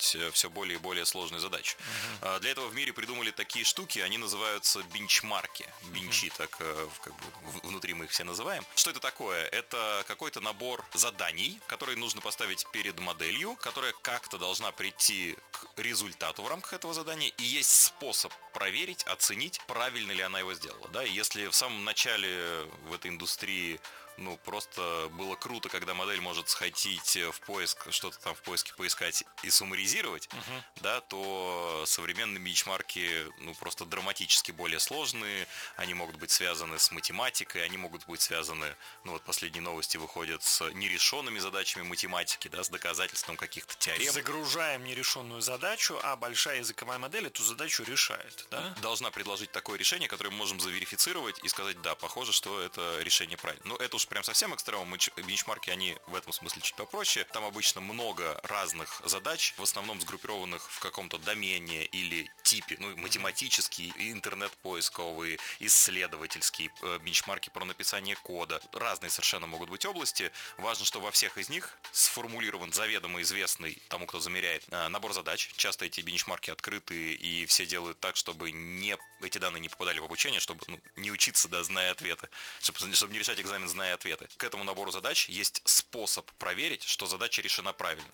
решать все более и более сложные задачи. Для этого в мире придумали такие штуки, они называются бенчмарки. Бенчи, так как бы внутри мы их все называем. Что это такое? Это какой-то набор заданий, которые нужно поставить перед моделью, которая как-то должна прийти к результату в рамках этого задания, и есть способ проверить, оценить, правильно ли она его сделала. Да? И если в самом начале в этой индустрии просто было круто, когда модель может сходить в поиск, что-то там в поиске поискать и суммаризировать, да, то современные бенчмарки, просто драматически более сложные, они могут быть связаны с математикой, они могут быть связаны, последние новости выходят с нерешенными задачами математики, да, с доказательством каких-то теорем. Загружаем нерешенную задачу, а большая языковая модель эту задачу решает, да? Должна предложить такое решение, которое мы можем заверифицировать и сказать, да, похоже, что это решение правильно. Но это уж прям совсем экстремум. Бенчмарки, они в этом смысле чуть попроще. Там обычно много разных задач, в основном сгруппированных в каком-то домене или типе, математические, интернет-поисковые, исследовательские, бенчмарки про написание кода. Разные совершенно могут быть области. Важно, что во всех из них сформулирован заведомо известный тому, кто замеряет, набор задач. Часто эти бенчмарки открыты, и все делают так, чтобы эти данные не попадали в обучение, чтобы не учиться, да, зная ответы, чтобы не решать экзамен, зная ответы. К этому набору задач есть способ проверить, что задача решена правильно.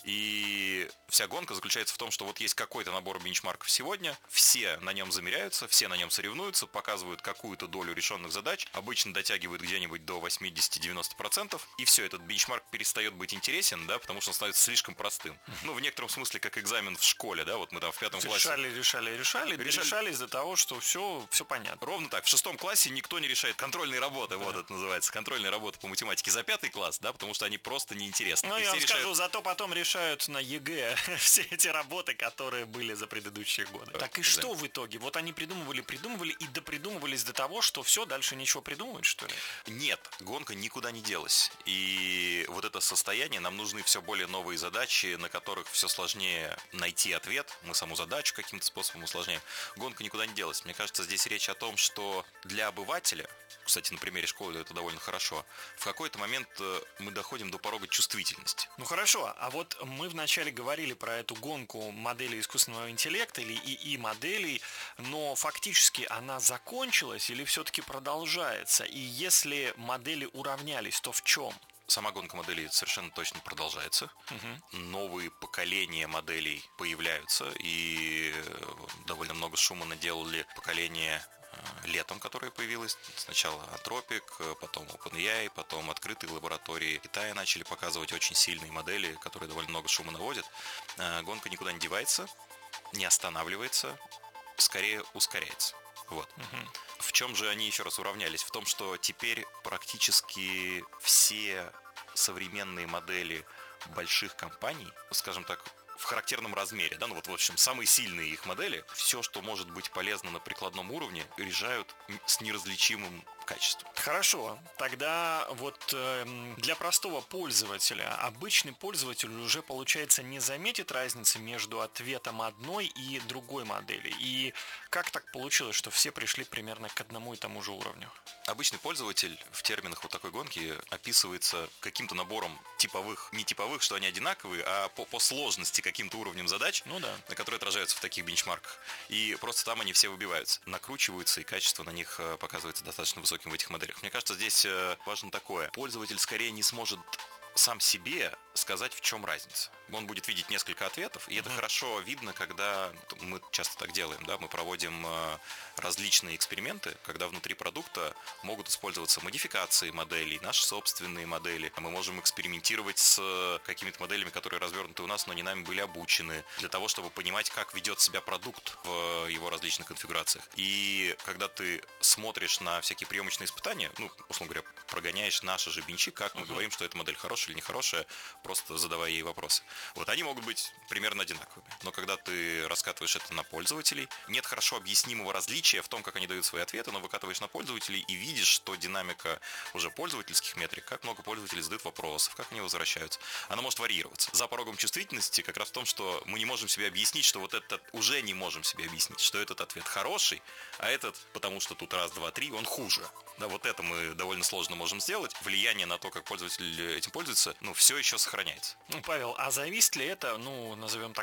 И вся гонка заключается в том, что вот есть какой-то набор бенчмарков сегодня, все на нем замеряются, все на нем соревнуются, показывают какую-то долю решенных задач, обычно дотягивают где-нибудь до 80-90%, и все, этот бенчмарк перестает быть интересен, да, потому что он становится слишком простым. В некотором смысле, как экзамен в школе, да, вот мы там в 5 классе... Решали из-за того, что все понятно. Ровно так. В 6 классе никто не решает контрольные работы, вот это называется, контрольные работы по математике за 5 класс, да, потому что они просто неинтересны. Я вам скажу, зато потом решают на ЕГЭ все эти работы, которые были за предыдущие годы. Так и что в итоге? Вот они придумывали и допридумывались до того, что все, дальше ничего придумывать, что ли? Нет, гонка никуда не делась. И вот это состояние, нам нужны все более новые задачи, на которых все сложнее найти ответ. Мы саму задачу каким-то способом усложняем. Гонка никуда не делась. Мне кажется, здесь речь о том, что для обывателя, кстати, на примере школы это довольно хорошо, в какой-то момент мы доходим до порога чувствительности. Хорошо, а вот мы вначале говорили про эту гонку моделей искусственного интеллекта или ИИ-моделей, но фактически она закончилась или все-таки продолжается? И если модели уравнялись, то в чем? Сама гонка моделей совершенно точно продолжается. Новые поколения моделей появляются, и довольно много шума наделали поколения летом, которое появилось. Сначала Anthropic, потом OpenAI, потом открытые лаборатории Китая начали показывать очень сильные модели, которые довольно много шума наводят. Гонка никуда не девается, не останавливается, скорее ускоряется. Вот. В чем же они еще раз уравнялись? В том, что теперь практически все современные модели больших компаний, скажем так, в характерном размере, да, в общем, самые сильные их модели, все, что может быть полезно на прикладном уровне, решают с неразличимым качеством. Хорошо, тогда вот для простого пользователя, обычный пользователь уже, получается, не заметит разницы между ответом одной и другой модели. И как так получилось, что все пришли примерно к одному и тому же уровню? Обычный пользователь в терминах вот такой гонки описывается каким-то набором типовых, не типовых, что они одинаковые, а по сложности каким-то уровнем задач, которые отражаются в таких бенчмарках. И просто там они все выбиваются, накручиваются, и качество на них показывается достаточно высоким в этих моделях. Мне кажется, здесь важно такое. Пользователь скорее не сможет сам себе сказать, в чем разница. Он будет видеть несколько ответов, и это хорошо видно, когда мы часто так делаем, да, мы проводим различные эксперименты, когда внутри продукта могут использоваться модификации моделей, наши собственные модели. Мы можем экспериментировать с какими-то моделями, которые развернуты у нас, но не нами были обучены, для того, чтобы понимать, как ведет себя продукт в его различных конфигурациях. И когда ты смотришь на всякие приемочные испытания, условно говоря, прогоняешь наши же бенчи, как мы говорим, что эта модель хорошая или нехорошая, просто задавая ей вопросы. Вот они могут быть примерно одинаковыми. Но когда ты раскатываешь это на пользователей, нет хорошо объяснимого различия в том, как они дают свои ответы, но выкатываешь на пользователей и видишь, что динамика уже пользовательских метрик, как много пользователей задают вопросов, как они возвращаются, она может варьироваться. За порогом чувствительности как раз в том, что мы не можем себе объяснить, что вот этот уже не можем себе объяснить, что этот ответ хороший, а этот, потому что тут раз, два, три, он хуже. Да, вот это мы довольно сложно можем сделать. Влияние на то, как пользователь этим пользуется, все еще сохраняется. Павел, а зависит ли это, назовем так,